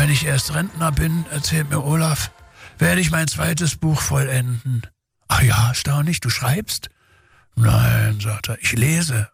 wenn ich erst Rentner bin, erzählt mir Olaf, werde ich mein zweites Buch vollenden. Ach ja, erstaunlich, du schreibst? Nein, sagt er, ich lese.